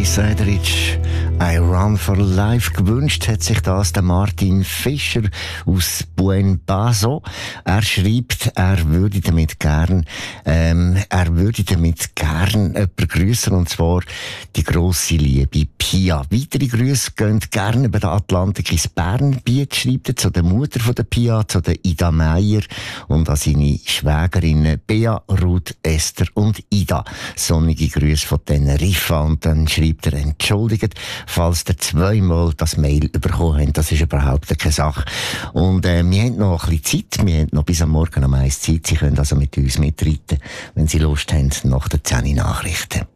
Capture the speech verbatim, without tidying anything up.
Chris Ederich, I Run for Life. Gewünscht hat sich das der Martin Fischer aus Buen Paso. Er schreibt, er würde damit gern, ähm, er würde damit gern jemanden grüßen, und zwar die grosse Liebe Pia. Weitere Grüße gehen gerne über den Atlantik ins Bernbiet, schreibt er zu der Mutter von der Pia, zu der Ida Meier und an seine Schwägerinnen Bea, Ruth, Esther und Ida. Sonnige Grüße von Teneriffa. Und dann schreibt er, entschuldigt, falls ihr zweimal das Mail bekommen habt. Das ist überhaupt keine Sache. Und äh, wir haben noch ein bisschen Zeit. Wir haben noch bis am Morgen um eins Zeit. Sie können also mit uns mitreiten, wenn Sie Lust haben, nach den zehn Nachrichten.